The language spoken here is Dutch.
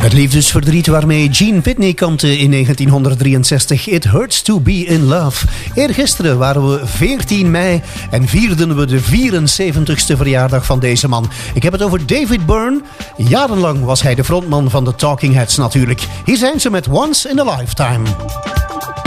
Het liefdesverdriet waarmee Gene Pitney kampte in 1963. It Hurts to Be in Love. Eergisteren waren we 14 mei en vierden we de 74ste verjaardag van deze man. Ik heb het over David Byrne. Jarenlang was hij de frontman van de Talking Heads natuurlijk. Hier zijn ze met Once in a Lifetime.